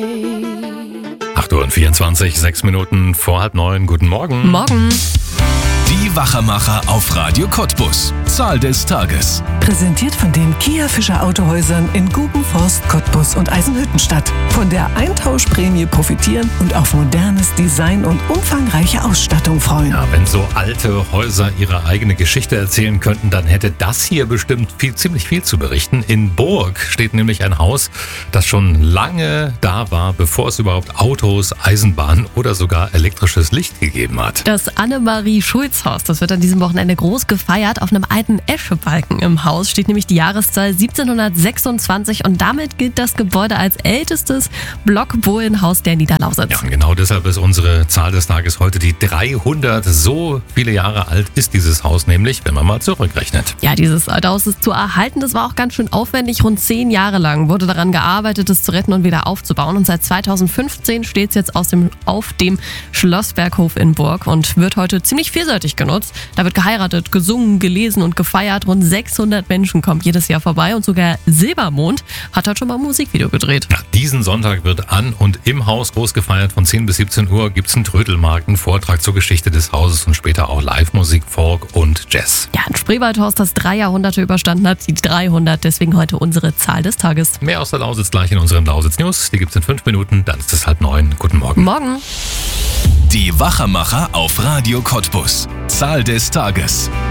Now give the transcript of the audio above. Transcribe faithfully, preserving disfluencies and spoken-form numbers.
acht Uhr vierundzwanzig, sechs Minuten vor halb neun. Guten Morgen. Morgen. Die Wachermacher auf Radio Cottbus. Zahl des Tages. Präsentiert von den Kia Fischer Autohäusern in Gubenforst, Cottbus und Eisenhüttenstadt. Von der Eintauschprämie profitieren und auf modernes Design und umfangreiche Ausstattung freuen. Ja, wenn so alte Häuser ihre eigene Geschichte erzählen könnten, dann hätte das hier bestimmt viel, ziemlich viel zu berichten. In Burg steht nämlich ein Haus, das schon lange da war, bevor es überhaupt Autos, Eisenbahnen oder sogar elektrisches Licht gegeben hat. Das Annemarie-Schulz-Haus, das wird an diesem Wochenende groß gefeiert. Auf einem alten Eschebalken im Haus steht nämlich die Jahreszahl siebzehnhundertsechsundzwanzig und damit gilt das Gebäude als ältestes Blockbohlenhaus der Niederlausitz. Ja, und genau deshalb ist unsere Zahl des Tages heute die dreihundert. So viele Jahre alt ist dieses Haus nämlich, wenn man mal zurückrechnet. Ja, dieses alte Haus ist zu erhalten. Das war auch ganz schön aufwendig. Rund zehn Jahre lang wurde daran gearbeitet, es zu retten und wieder aufzubauen. Und seit zweitausendfünfzehn steht es jetzt aus dem, auf dem Schlossberghof in Burg und wird heute ziemlich vielseitig genutzt. Da wird geheiratet, gesungen, gelesen und gefeiert. Rund sechshundert Menschen kommen jedes Jahr vorbei und sogar Silbermond hat heute schon mal ein Musikvideo gedreht. Ja, diesen Sonntag wird an und im Haus groß gefeiert. Von zehn bis siebzehn Uhr gibt es einen Trödelmarkt, einen Vortrag zur Geschichte des Hauses und später auch Live-Musik, Folk und Jazz. Ja, ein Spreewaldhaus, das drei Jahrhunderte überstanden hat, die dreihundert, deswegen heute unsere Zahl des Tages. Mehr aus der Lausitz gleich in unseren Lausitz News. Die gibt es in fünf Minuten, dann ist es halb neun. Guten Morgen. Morgen. Die Wachermacher auf Radio Cottbus. Zahl des Tages.